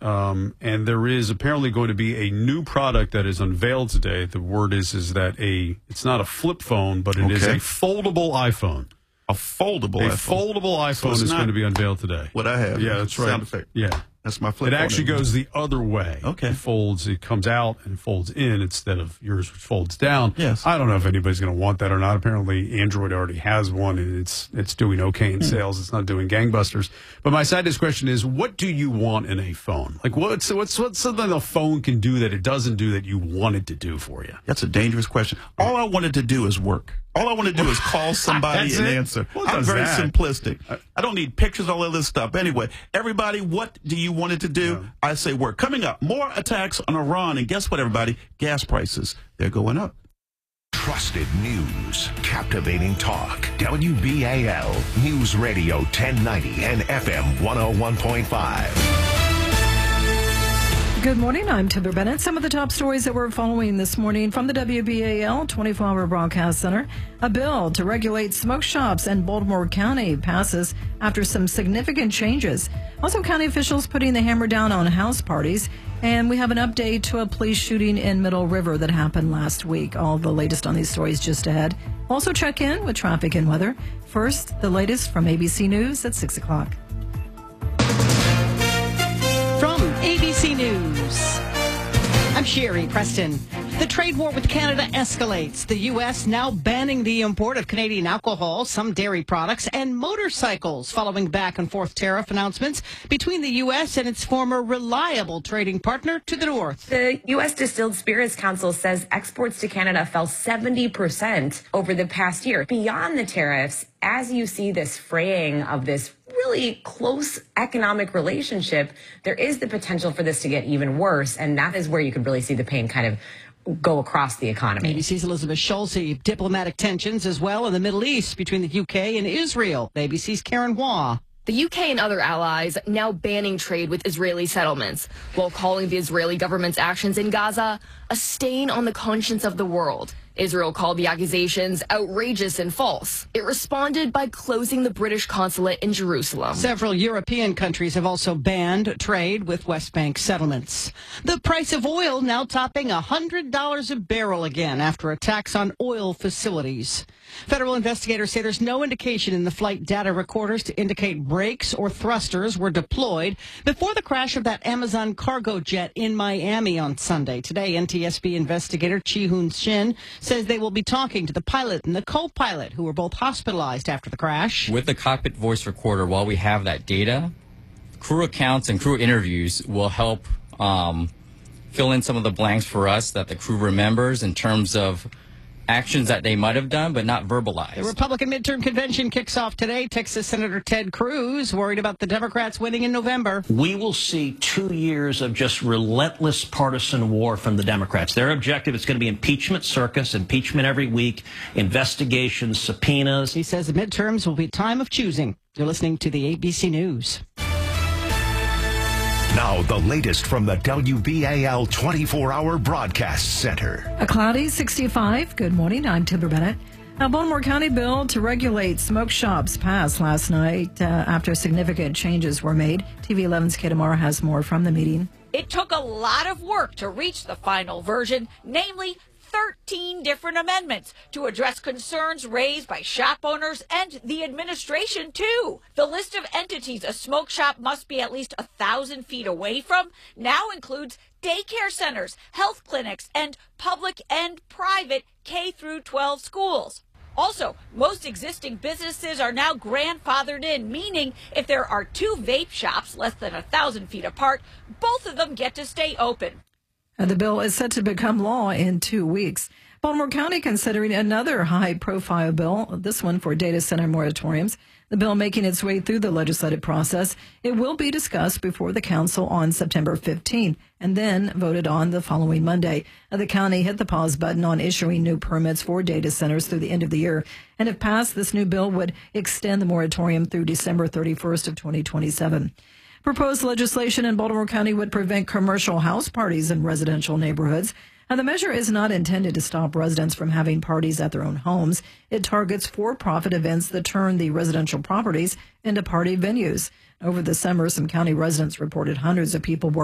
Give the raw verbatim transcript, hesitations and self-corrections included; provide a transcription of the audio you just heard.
Um, and there is apparently going to be a new product that is unveiled today. The word is is that a it's not a flip phone, but it okay. is a foldable iPhone. A foldable a iPhone. foldable iPhone so is going to be unveiled today. What I have. Yeah, that's right. Sound effect. Yeah. That's my flip It phone actually anymore. goes the other way. Okay. It folds, it comes out and folds in instead of yours, which folds down. Yes. I don't know if anybody's going to want that or not. Apparently, Android already has one, and it's it's doing okay in sales. It's not doing gangbusters. But my side dish question is, what do you want in a phone? Like, what's what's what's something a phone can do that it doesn't do that you want it to do for you? That's a dangerous question. All I wanted to do is work. All I want to do is call somebody and it? answer. What I'm does very that? simplistic. I don't need pictures, all of this stuff. Anyway, everybody, what do you want it to do? Yeah. I say work. Coming up, more attacks on Iran. And guess what, everybody? Gas prices, they're going up. Trusted news, captivating talk. W B A L News Radio ten ninety and F M one oh one point five. Good morning. I'm Timber Bennett. Some of the top stories that we're following this morning from the W B A L twenty-four hour Broadcast Center. A bill to regulate smoke shops in Baltimore County passes after some significant changes. Also, county officials putting the hammer down on house parties. And we have an update to a police shooting in Middle River that happened last week. All the latest on these stories just ahead. Also check in with traffic and weather. First, the latest from A B C News at six o'clock. From A B C News, I'm Sherry Preston. The trade war with Canada escalates. The U S now banning the import of Canadian alcohol, some dairy products, and motorcycles following back and forth tariff announcements between the U S and its former reliable trading partner to the north. The U S Distilled Spirits Council says exports to Canada fell seventy percent over the past year. Beyond the tariffs, as you see this fraying of this really close economic relationship, there is the potential for this to get even worse, and that is where you could really see the pain kind of go across the economy. A B C's Elizabeth Schulze. Diplomatic tensions as well in the Middle East between the U K and Israel. A B C's Karen Waugh. The U K and other allies now banning trade with Israeli settlements, while calling the Israeli government's actions in Gaza a stain on the conscience of the world. Israel called the accusations outrageous and false. It responded by closing the British consulate in Jerusalem. Several European countries have also banned trade with West Bank settlements. The price of oil now topping one hundred dollars a barrel again after attacks on oil facilities. Federal investigators say there's no indication in the flight data recorders to indicate brakes or thrusters were deployed before the crash of that Amazon cargo jet in Miami on Sunday. Today, N T S B investigator Chi Hoon Shin says they will be talking to the pilot and the co-pilot who were both hospitalized after the crash. With the cockpit voice recorder, while we have that data, crew accounts and crew interviews will help um, fill in some of the blanks for us that the crew remembers in terms of actions that they might have done but not verbalized. The Republican midterm convention kicks off today. Texas Senator Ted Cruz worried about the Democrats winning in November. We will see two years of just relentless partisan war from the Democrats. Their objective is going to be impeachment circus, impeachment every week, investigations, subpoenas. He says the midterms will be a time of choosing. You're listening to the A B C News. Now, the latest from the W B A L twenty-four hour Broadcast Center. A cloudy sixty-five. Good morning. I'm Timber Bennett. A Baltimore County bill to regulate smoke shops passed last night uh, after significant changes were made. T V eleven's Kate Amara has more from the meeting. It took a lot of work to reach the final version, namely thirteen different amendments to address concerns raised by shop owners and the administration, too. The list of entities a smoke shop must be at least a thousand feet away from now includes daycare centers, health clinics, and public and private K through twelve schools. Also, most existing businesses are now grandfathered in, meaning if there are two vape shops less than a thousand feet apart, both of them get to stay open. Uh, the bill is set to become law in two weeks. Baltimore County considering another high-profile bill, this one for data center moratoriums. The bill making its way through the legislative process. It will be discussed before the council on September fifteenth and then voted on the following Monday. Uh, the county hit the pause button on issuing new permits for data centers through the end of the year. And if passed, this new bill would extend the moratorium through December thirty-first of twenty twenty-seven. Proposed legislation in Baltimore County would prevent commercial house parties in residential neighborhoods. And the measure is not intended to stop residents from having parties at their own homes. It targets for-profit events that turn the residential properties into party venues. Over the summer, some county residents reported hundreds of people were